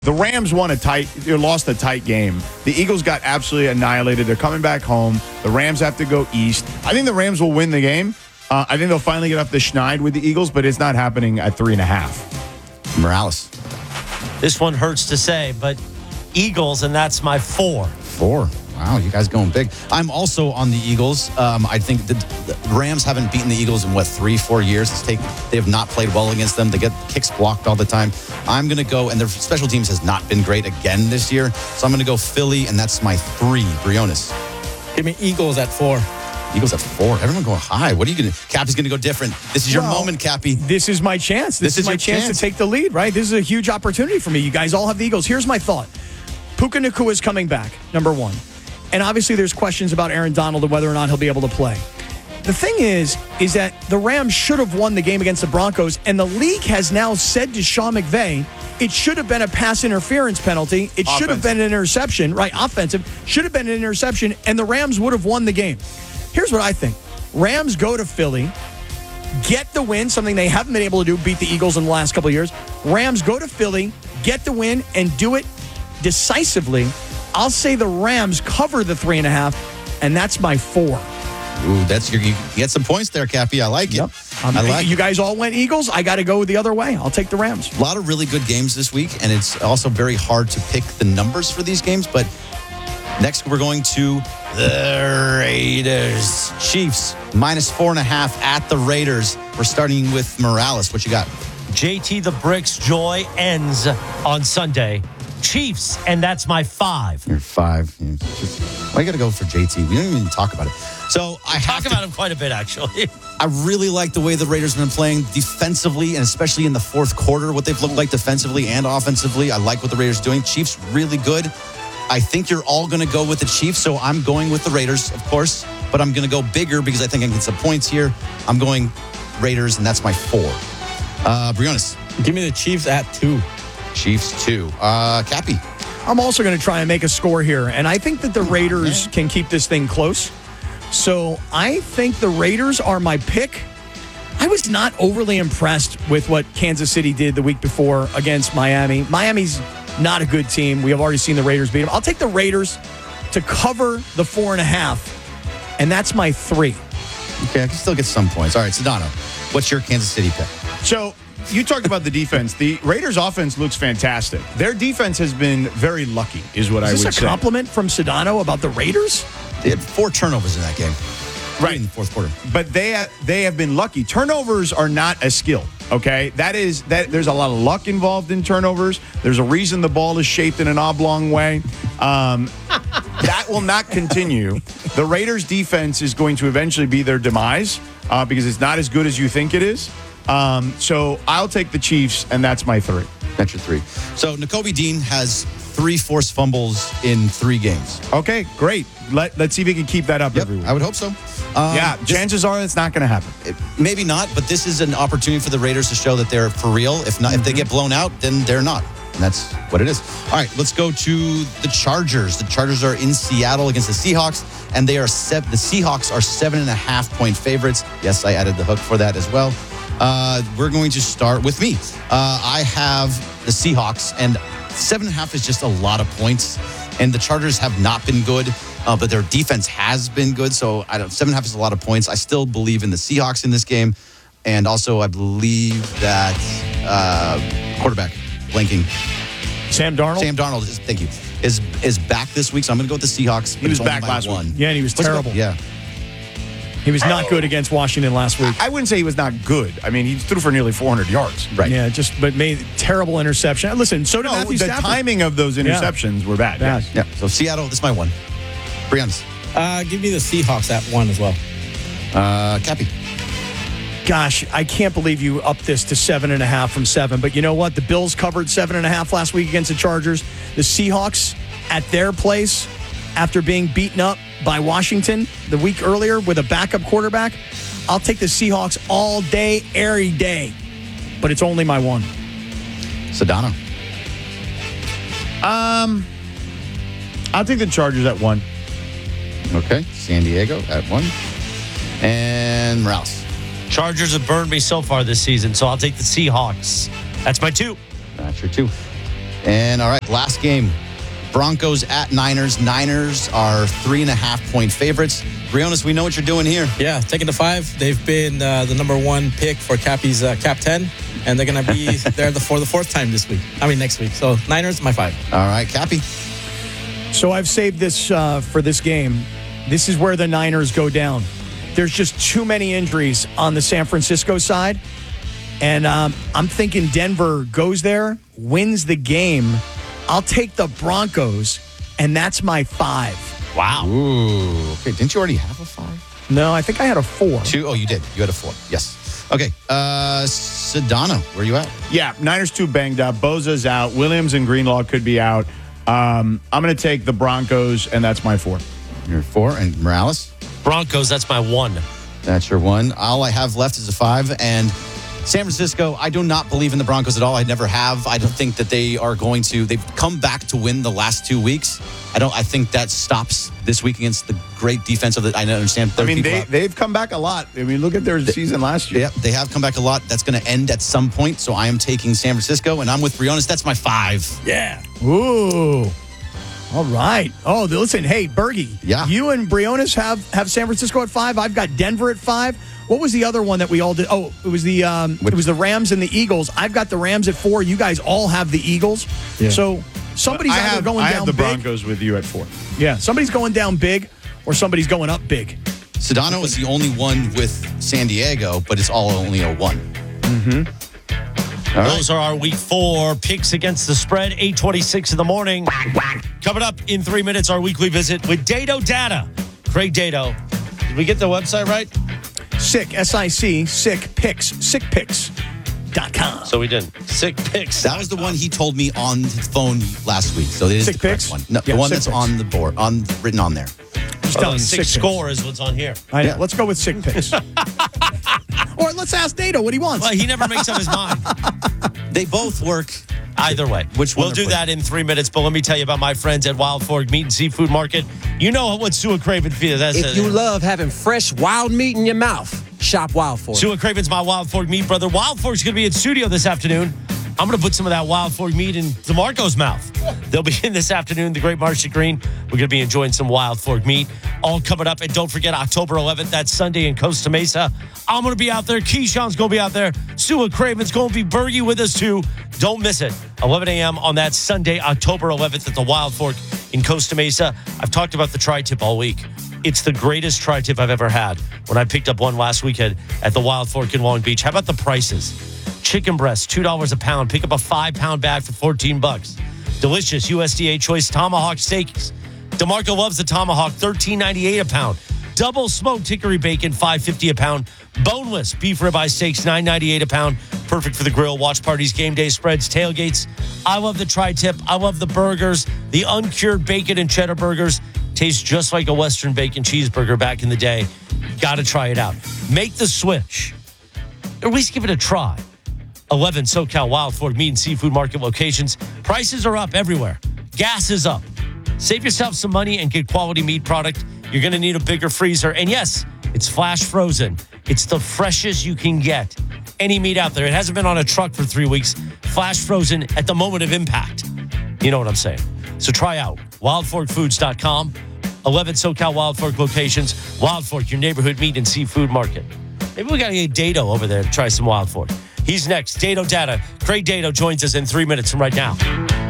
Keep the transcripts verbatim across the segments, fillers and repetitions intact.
The Rams won a tight, they lost a tight game. The Eagles got absolutely annihilated. They're coming back home. The Rams have to go east. I think the Rams will win the game. Uh, I think they'll finally get off the schneid with the Eagles, but it's not happening at three and a half. Morales. This one hurts to say, but Eagles, and that's my four. Four. Wow, you guys going big. I'm also on the Eagles. Um, I think the, the Rams haven't beaten the Eagles in, what, three, four years? It's take, they have not played well against them. They get kicks blocked all the time. I'm going to go, and their special teams has not been great again this year, so I'm going to go Philly, and that's my three. Briones. Give me Eagles at four. Eagles at four. Everyone going high. What are you going to... Cappy's going to go different. This is your well, moment, Cappy. This is my chance. This, this is, is my chance, chance to take the lead, right? This is a huge opportunity for me. You guys all have the Eagles. Here's my thought. Puka Nacua is coming back, number one. And obviously there's questions about Aaron Donald and whether or not he'll be able to play. The thing is, is that the Rams should have won the game against the Broncos, and the league has now said to Sean McVay, it should have been a pass interference penalty. It Offensive. should have been an interception, right? Offensive. Should have been an interception, and the Rams would have won the game. Here's what I think. Rams go to Philly, get the win, something they haven't been able to do, beat the Eagles in the last couple of years. Rams go to Philly, get the win, and do it decisively. I'll say the Rams cover the three and a half, and that's my four. Ooh, that's your, you get some points there, Cappy. I like it. Yep. Um, I like you guys all went Eagles. I got to go the other way. I'll take the Rams. A lot of really good games this week, and it's also very hard to pick the numbers for these games. But next, we're going to the Raiders. Chiefs, minus four and a half at the Raiders. We're starting with Morales. What you got? J T the Bricks joy ends on Sunday. Chiefs, and that's my five. You're five. You're just, why you got to go for J T? We don't even talk about it. So I talk have to, about him quite a bit, actually. I really like the way the Raiders have been playing defensively, and especially in the fourth quarter, what they've looked like defensively and offensively. I like what the Raiders are doing. Chiefs, really good. I think you're all going to go with the Chiefs, so I'm going with the Raiders, of course, but I'm going to go bigger because I think I can get some points here. I'm going Raiders, and that's my four. Uh, Briones. Give me the Chiefs at two. Chiefs, two. Uh, Cappy. I'm also going to try and make a score here, and I think that the Raiders can keep this thing close. So I think the Raiders are my pick. I was not overly impressed with what Kansas City did the week before against Miami. Miami's not a good team. We have already seen the Raiders beat them. I'll take the Raiders to cover the four and a half, and that's my three. Okay, I can still get some points. All right, Sedano, what's your Kansas City pick? So you talked about the defense. The Raiders' offense looks fantastic. Their defense has been very lucky, is what is I would say. Is this a compliment from Sedano about the Raiders? They had four turnovers in that game. Right. In the fourth quarter. But they they have been lucky. Turnovers are not a skill, okay? That is that there's a lot of luck involved in turnovers. There's a reason the ball is shaped in an oblong way. Um, that will not continue. The Raiders' defense is going to eventually be their demise uh, because it's not as good as you think it is. Um, so I'll take the Chiefs, and that's my three. That's your three. So Nakobe Dean has three forced fumbles in three games. Okay, great. Let, let's see if he can keep that up Yep, every week. I would hope so. Um, yeah, this, chances are it's not going to happen. It, maybe not, but this is an opportunity for the Raiders to show that they're for real. If not, mm-hmm. if they get blown out, then they're not. And that's what it is. All right, let's go to the Chargers. The Chargers are in Seattle against the Seahawks, and they are seven, the Seahawks are seven and a half point favorites. Yes, I added the hook for that as well. Uh, we're going to start with me. Uh, I have the Seahawks, and seven and a half is just a lot of points. And the Chargers have not been good, uh, but their defense has been good. So I don't, seven and a half is a lot of points. I still believe in the Seahawks in this game, and also I believe that uh, quarterback blanking Sam Darnold. Sam Darnold, is, thank you, is is back this week. So I'm going to go with the Seahawks. He was back last one. week. Yeah, and he was What's terrible. Yeah. He was not good against Washington last week. I wouldn't say he was not good. I mean, he threw for nearly four hundred yards. Right. Yeah, just but made terrible interception. Listen, so did No, Matthew the Stafford. timing of those interceptions yeah. were bad. Bad. Yes. Yeah. So Seattle, this is my one. Brian's. Uh, give me the Seahawks at one as well. Uh, Cappy. Gosh, I can't believe you upped this to seven and a half from seven. But you know what? The Bills covered seven and a half last week against the Chargers. The Seahawks at their place after being beaten up by Washington the week earlier with a backup quarterback. I'll take the Seahawks all day, every day. But it's only my one. Sedano. Um, I'll take the Chargers at one. Okay. San Diego at one. And Morales. Chargers have burned me so far this season, so I'll take the Seahawks. That's my two. That's your two. And all right, last game. Broncos at Niners. Niners are three and a half point favorites. Briones, we know what you're doing here. Yeah, taking the five. They've been uh, the number one pick for Cappy's uh, Cap ten, and they're going to be there the, for the fourth time this week. I mean, next week. So Niners, my five. All right, Cappy. So I've saved this uh, for this game. This is where the Niners go down. There's just too many injuries on the San Francisco side. And um, I'm thinking Denver goes there, wins the game. I'll take the Broncos, and that's my five. Wow. Ooh. Okay, didn't you already have a five? No, I think I had a four. Two? Oh, you did. You had a four. Yes. Okay. Uh, Sedano, where are you at? Yeah, Niners too banged up. Boza's out. Williams and Greenlaw could be out. Um, I'm going to take the Broncos, and that's my four. You're four. And Morales? Broncos, that's my one. That's your one. All I have left is a five. And San Francisco, I do not believe in the Broncos at all. I never have. I don't think that they are going to. They've come back to win the last two weeks. I don't. I think that stops this week against the great defense of the. I understand. I mean, they, they've come back a lot. I mean, look at their they, season last year. Yeah, they have come back a lot. That's going to end at some point. So I am taking San Francisco, and I'm with Briones. That's my five. Yeah. Ooh. All right. Oh, listen. Hey, Bergie. Yeah. You and Briones have have San Francisco at five. I've got Denver at five. What was the other one that we all did? Oh, it was the um, it was the Rams and the Eagles. I've got the Rams at four. You guys all have the Eagles. Yeah. So somebody's I either have, going I down have the big. Broncos with you at four. Yeah, somebody's going down big, or somebody's going up big. Sedano is the only one with San Diego, but it's all only a one. Mm-hmm. All Those right. are our week four picks against the spread, eight twenty-six in the morning. Coming up in three minutes, our weekly visit with Dato Data. Craig Dato. Did we get the website right? Sick, S I C, sick picks, sick picks dot com. So we didn't. Sick picks. That was the one he told me on the phone last week. So it is Sick the correct picks? one. No, Yeah, the one sick that's picks. on the board, on written on there. Just Oh, telling you, six sick score is what's on here. I know. Yeah. Let's go with sick picks. Or let's ask Dato what he wants. Well, he never makes up his mind. They both work. Either way. Which one We'll are do put- that in three minutes, but let me tell you about my friends at Wild Fork Meat and Seafood Market. You know what Sua Craven feels. That's If you love having fresh wild meat in your mouth, shop Wild Fork. Sua Craven's my Wild Fork meat brother. Wild Fork's going to be in studio this afternoon. I'm going to put some of that Wild Fork meat in DeMarco's mouth. They'll be in this afternoon, the Great Marcia Green. We're going to be enjoying some Wild Fork meat. All coming up. And don't forget, October eleventh, that's Sunday in Costa Mesa. I'm going to be out there. Keyshawn's going to be out there. Sua Craven's going to be Bergie with us, too. Don't miss it. eleven a.m. on that Sunday, October eleventh at the Wild Fork in Costa Mesa. I've talked about the tri-tip all week. It's the greatest tri-tip I've ever had when I picked up one last weekend at the Wild Fork in Long Beach. How about the prices? Chicken breast, two dollars a pound. Pick up a five-pound bag for fourteen bucks. Delicious U S D A choice tomahawk steaks. DeMarco loves the tomahawk, thirteen ninety-eight a pound. Double smoked hickory bacon, five fifty a pound. Boneless beef ribeye steaks, nine ninety-eight a pound. Perfect for the grill, watch parties, game day spreads, tailgates. I love the tri-tip. I love the burgers, the uncured bacon and cheddar burgers. Tastes just like a Western bacon cheeseburger back in the day. Got to try it out. Make the switch. Or at least give it a try. eleven SoCal Wild Fork Meat and Seafood Market locations. Prices are up everywhere. Gas is up. Save yourself some money and get quality meat product. You're going to need a bigger freezer. And yes, it's flash frozen. It's the freshest you can get. Any meat out there. It hasn't been on a truck for three weeks. Flash frozen at the moment of impact. You know what I'm saying. So try out wild fork foods dot com. eleven SoCal Wild Fork locations. Wild Fork, your neighborhood meat and seafood market. Maybe we got to get Dato over there to try some Wild Fork. He's next. Dato Data. Craig Dato joins us in three minutes from right now.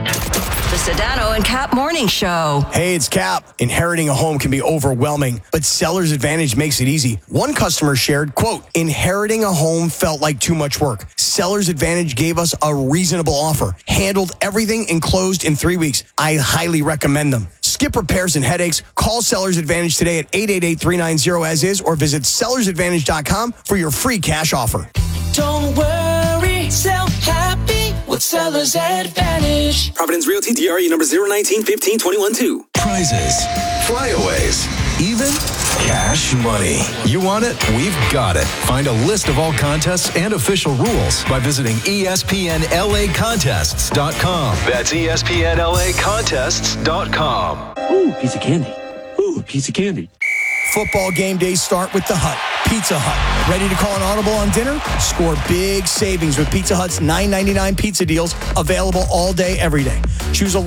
The Sedano and Cap Morning Show. Hey, it's Cap. Inheriting a home can be overwhelming, but Seller's Advantage makes it easy. One customer shared, quote, inheriting a home felt like too much work. Seller's Advantage gave us a reasonable offer, handled everything, and closed in three weeks. I highly recommend them. Skip repairs and headaches. Call Seller's Advantage today at eight eight eight, three nine zero as is or visit sellers advantage dot com for your free cash offer. Don't worry, sell happy with Seller's Advantage. Providence Realty, D R E number zero nineteen fifteen twenty-one two. Prizes, flyaways, even cash money. You want it? We've got it. Find a list of all contests and official rules by visiting E S P N L A contests dot com. That's E S P N L A contests dot com. Ooh, piece of candy. Ooh, piece of candy. Football game days start with the Hut. Pizza Hut. Ready to call an audible on dinner? Score big savings with Pizza Hut's nine ninety-nine pizza deals available all day, every day. Choose a